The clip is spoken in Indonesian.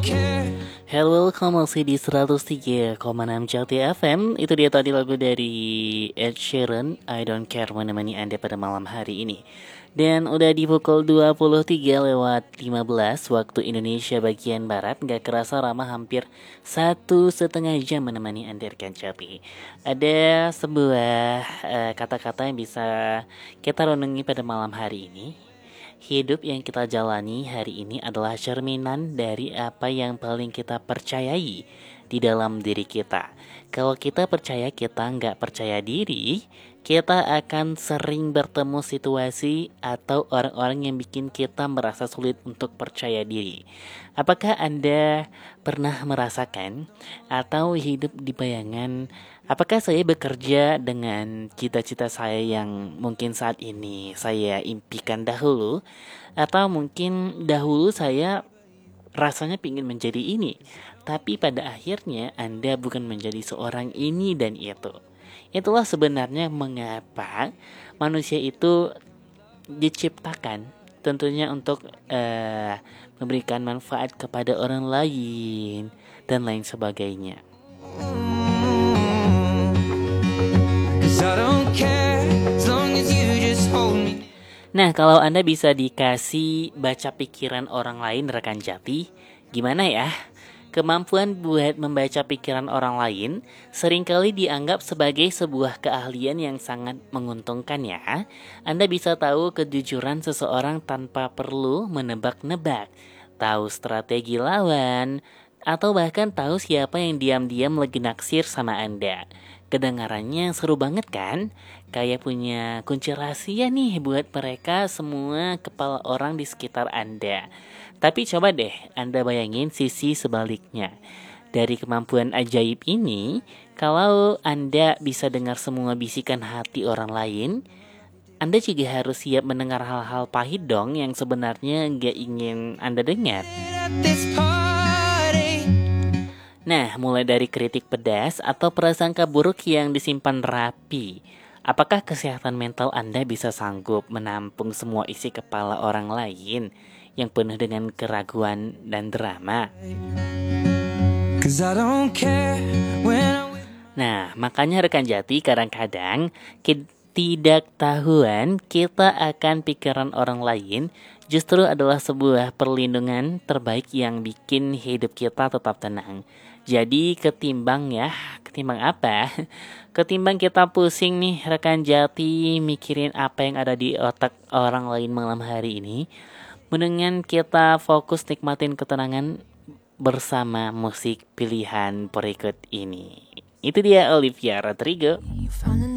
Hello, welcome masih di 103,6 Jati FM. Itu dia tadi lagu dari Ed Sheeran, I Don't Care, menemani Anda pada malam hari ini. Dan udah di pukul 23:15 waktu Indonesia bagian Barat. Gak kerasa Rama hampir 1,5 jam menemani Anda rekan Jati. Ada sebuah kata-kata yang bisa kita renungi pada malam hari ini. Hidup yang kita jalani hari ini adalah cerminan dari apa yang paling kita percayai di dalam diri kita. Kalau kita percaya kita nggak percaya diri, kita akan sering bertemu situasi atau orang-orang yang bikin kita merasa sulit untuk percaya diri. Apakah Anda pernah merasakan atau hidup di bayangan, apakah saya bekerja dengan cita-cita saya yang mungkin saat ini saya impikan dahulu, atau mungkin dahulu saya rasanya ingin menjadi ini, tapi pada akhirnya Anda bukan menjadi seorang ini dan itu. Itulah sebenarnya mengapa manusia itu diciptakan, tentunya untuk memberikan manfaat kepada orang lain dan lain sebagainya. Nah, kalau Anda bisa dikasih baca pikiran orang lain rekan Jati, gimana ya? Kemampuan buat membaca pikiran orang lain seringkali dianggap sebagai sebuah keahlian yang sangat menguntungkan ya. Anda bisa tahu kejujuran seseorang tanpa perlu menebak-nebak, tahu strategi lawan, atau bahkan tahu siapa yang diam-diam lagi naksir sama Anda. Kedengarannya seru banget kan? Kayak punya kunci rahasia nih buat mereka semua kepala orang di sekitar Anda. Tapi coba deh Anda bayangin sisi sebaliknya. Dari kemampuan ajaib ini, kalau Anda bisa dengar semua bisikan hati orang lain, Anda juga harus siap mendengar hal-hal pahit dong yang sebenarnya gak ingin Anda dengar. Nah, mulai dari kritik pedas atau prasangka buruk yang disimpan rapi. Apakah kesehatan mental Anda bisa sanggup menampung semua isi kepala orang lain yang penuh dengan keraguan dan drama? Nah, makanya rekan Jati kadang-kadang ketidaktahuan kita akan pikiran orang lain justru adalah sebuah perlindungan terbaik yang bikin hidup kita tetap tenang. Jadi ketimbang apa? Ketimbang kita pusing nih rekan Jati mikirin apa yang ada di otak orang lain malam hari ini, mendingan kita fokus nikmatin ketenangan bersama musik pilihan berikut ini. Itu dia Olivia Rodrigo.